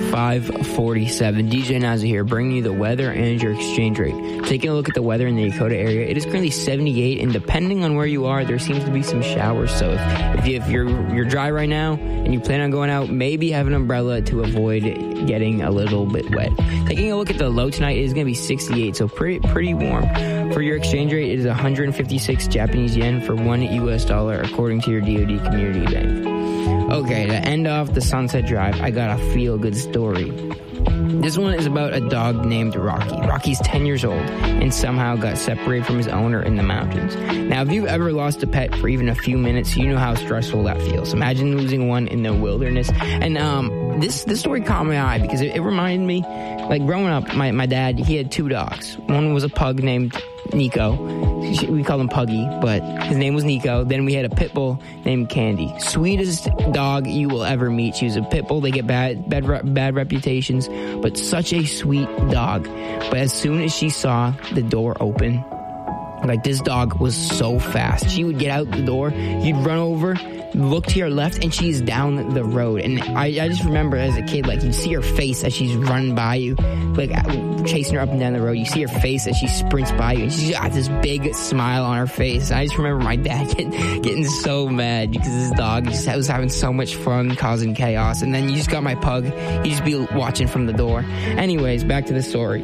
5:47. DJ Naza here, bringing you the weather and your exchange rate. Taking a look at the weather in the Dakota area, it is currently 78, and depending on where you are, there seems to be some showers. So if you're dry right now and you plan on going out, maybe have an umbrella to avoid getting a little bit wet. Taking a look at the low tonight, it is going to be 68, so pretty warm. For your exchange rate, it is 156 Japanese yen for $1 US, according to your DoD Community Bank. Okay, to end off the Sunset Drive, I got a feel-good story. This one is about a dog named Rocky. Rocky's 10 years old and somehow got separated from his owner in the mountains. Now, if you've ever lost a pet for even a few minutes, you know how stressful that feels. Imagine losing one in the wilderness. And this story caught my eye because it reminded me, like growing up, my dad, he had two dogs. One was a pug named Nico. We called him Puggy, but his name was Nico. Then we had a pit bull named Candy. Sweetest dog you will ever meet. She was a pit bull. They get bad reputations, but such a sweet dog. But as soon as she saw the door open, like this dog was so fast. She would get out the door, you'd run over, look to your left, and she's down the road. And I just remember as a kid, like, you'd see her face as she's running by you, like, chasing her up and down the road. You see her face as she sprints by you, and she's got this big smile on her face. And I just remember my dad getting so mad because this dog just was having so much fun causing chaos. And then you just got my pug. He'd just be watching from the door. Anyways, back to the story.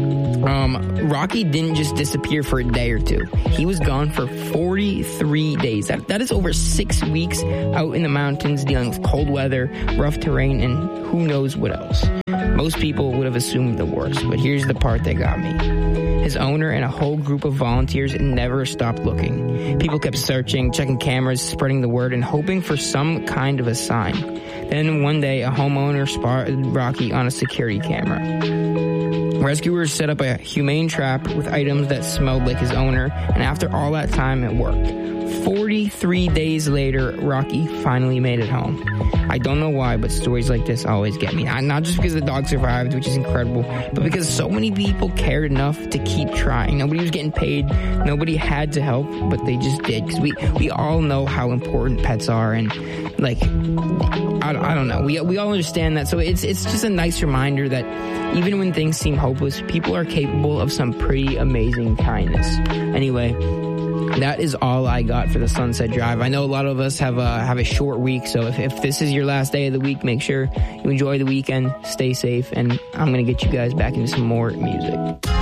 Rocky didn't just disappear for a day or two. He was gone for 43 days. That is over 6 weeks out in the mountains dealing with cold weather, rough terrain, and who knows what else. Most people would have assumed the worst, but here's the part that got me. His owner and a whole group of volunteers never stopped looking. People kept searching, checking cameras, spreading the word, and hoping for some kind of a sign. Then one day, a homeowner spotted Rocky on a security camera. Rescuers set up a humane trap with items that smelled like his owner, and after all that time, it worked. 43 days later, Rocky finally made it home. I don't know why, but stories like this always get me. Not just because the dog survived, which is incredible, but because so many people cared enough to keep trying. Nobody was getting paid. Nobody had to help, but they just did. Because we all know how important pets are, and like, I don't know. We all understand that. So it's just a nice reminder that even when things seem hopeless, people are capable of some pretty amazing kindness. Anyway, that is all I got for the Sunset Drive. I know a lot of us have a short week, so if this is your last day of the week, make sure you enjoy the weekend, stay safe, and I'm going to get you guys back into some more music.